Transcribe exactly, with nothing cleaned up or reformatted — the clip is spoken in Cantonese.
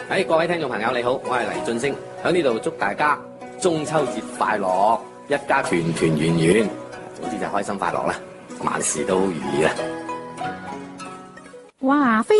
喺各位聽眾朋友你好，我係黎俊升，喺呢度祝大家中秋節快樂，一家團團圓圓，總之就開心快樂啦，萬事都如意啦。 哇！非